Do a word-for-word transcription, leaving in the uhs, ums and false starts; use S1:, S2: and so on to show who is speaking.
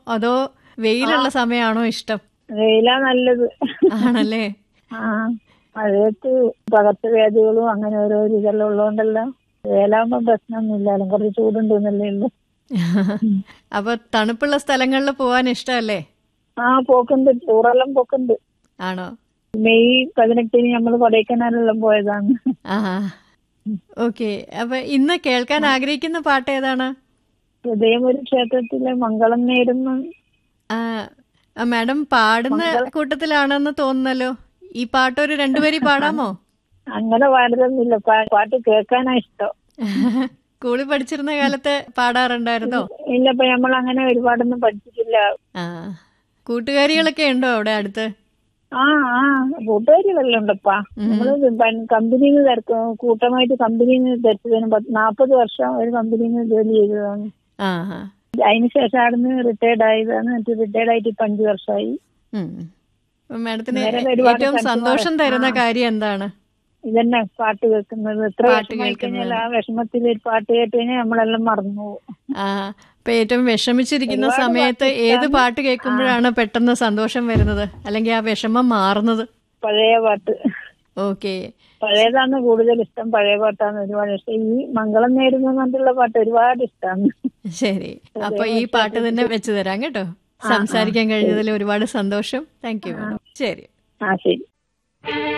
S1: അതോ വെയിലുള്ള സമയമാണോ ഇഷ്ടം?
S2: വെയിലാ നല്ലത്.
S1: ആണല്ലേ?
S2: ആ മഴയത്ത് പകർച്ചവ്യാധികളും അങ്ങനെ ഓരോ ഇതെല്ലാം ഉള്ളതുകൊണ്ടല്ലോ വേലാകുമ്പോ പ്രശ്നമൊന്നുമില്ലാലും കുറച്ച് ചൂടുണ്ടെന്നല്ലേ ഉള്ളു.
S1: അപ്പൊ തണുപ്പുള്ള സ്ഥലങ്ങളിൽ പോവാൻ ഇഷ്ടമല്ലേ?
S2: ആ പോക്കുണ്ട്, ടൂറെല്ലാം പോക്കുണ്ട്.
S1: ആണോ?
S2: മെയ് പതിനെട്ടിന് നമ്മള് കൊടൈക്കനാലെല്ലാം പോയതാണ്.
S1: ആ ഓക്കെ. അപ്പൊ ഇന്ന് കേൾക്കാൻ ആഗ്രഹിക്കുന്ന പാട്ട് ഏതാണ്?
S2: ഹൃദയമൊരു ക്ഷേത്രത്തിലെ മംഗളം നേരുന്നു.
S1: ആ മാഡം പാടുന്ന കൂട്ടത്തിലാണെന്ന് തോന്നുന്നല്ലോ. ഈ പാട്ട് ഒരു രണ്ടുപേരി പാടാമോ?
S2: അങ്ങനെ പാടുന്നില്ല, പാട്ട് കേൾക്കാനാ ഇഷ്ടം.
S1: സ്കൂളിൽ പഠിച്ചിരുന്ന കാലത്ത് പാടാറുണ്ടായിരുന്നോ?
S2: ഇല്ലപ്പ നമ്മൾ അങ്ങനെ ഒരുപാടൊന്നും പഠിച്ചിട്ടില്ല.
S1: ആ കൂട്ടുകാരികളൊക്കെ ഉണ്ടോ അവിടെ അടുത്ത്?
S2: ആ ആ കൂട്ടുകാരികളെല്ലാം ഉണ്ടപ്പാ. നമ്മള് കമ്പനിയിൽ നിന്ന് തിരക്കും കൂട്ടമായിട്ട് കമ്പനിയിൽ നിന്ന് തിരച്ചതിന് നാപ്പത് വർഷം ഒരു കമ്പനിയിൽ നിന്ന് ജോലി ചെയ്തതാണ്. അതിനുശേഷം അവിടുന്ന് റിട്ടയർഡ് ആയതാണ്. എന്നിട്ട് റിട്ടയർഡ് ആയിട്ട് ഇപ്പൊ അഞ്ചു വർഷമായി.
S1: മാഡത്തിന് ഏറ്റവും സന്തോഷം തരുന്ന കാര്യം എന്താണ്?
S2: ഇതന്നെ പാട്ട് കേൾക്കുന്നത്. എത്ര വിഷമായി കഴിഞ്ഞാൽ ആ വിഷമത്തിൽ ഒരു പാട്ട് കേട്ട് കഴിഞ്ഞാൽ നമ്മളെല്ലാം മറന്നു പോകും.
S1: ആ ഇപ്പൊ ഏറ്റവും വിഷമിച്ചിരിക്കുന്ന സമയത്ത് ഏത് പാട്ട് കേൾക്കുമ്പോഴാണ് പെട്ടെന്ന് സന്തോഷം വരുന്നത്, അല്ലെങ്കിൽ ആ വിഷമം മാറുന്നത്?
S2: പഴയ പാട്ട്.
S1: ഓക്കെ.
S2: പഴയതാണ് കൂടുതൽ ഇഷ്ടം. പഴയ പാട്ടാണ് ഒരുപാട് ഇഷ്ടം. ഈ മംഗളം നേരുന്നു എന്നുള്ള പാട്ട് ഒരുപാട് ഇഷ്ടമാണ്.
S1: ശരി, അപ്പൊ ഈ പാട്ട് തന്നെ വെച്ചു തരാം കേട്ടോ. സംസാരിക്കാൻ കഴിഞ്ഞതിൽ ഒരുപാട് സന്തോഷം. Thank you. ശരി.
S2: ആ ശരി.